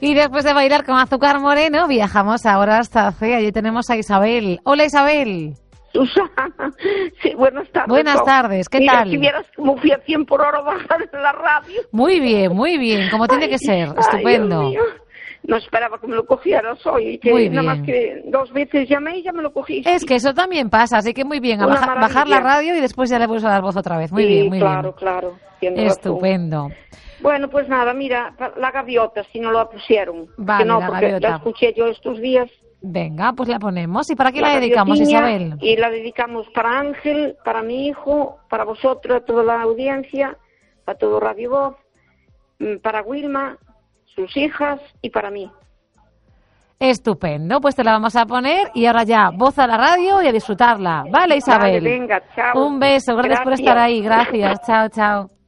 Y después de bailar con Azúcar Moreno, viajamos ahora hasta CEA. Allí tenemos a Isabel. Hola, Isabel. Susana, sí, buenas tardes. Buenas tardes, ¿qué tal? Si vieras cómo fui a 100 por hora bajar en la radio. Muy bien, como tiene que ser, estupendo. Ay, Dios mío. No esperaba que me lo cogieras hoy, que muy nada bien. más que 2 veces llamé y ya me lo cogiste. Es que eso también pasa, así que muy bien, a bajar la radio y después ya le puedes dar voz otra vez. Muy bien, muy claro, bien. Claro, estupendo. Bueno, pues nada, mira, la gaviota, si no la pusieron. Vale, que no, la porque gaviota. la escuché yo estos días. Venga, pues la ponemos. ¿Y para qué la dedicamos, Isabel? Y la dedicamos para Ángel, para mi hijo, para vosotros, toda la audiencia, para todo Radio Voz, para Wilma, sus hijas y para mí. Estupendo, pues te la vamos a poner y ahora ya, voz a la radio y a disfrutarla. Vale, Isabel. Vale, venga, chao. Un beso, gracias por estar ahí. Gracias, chao, chao.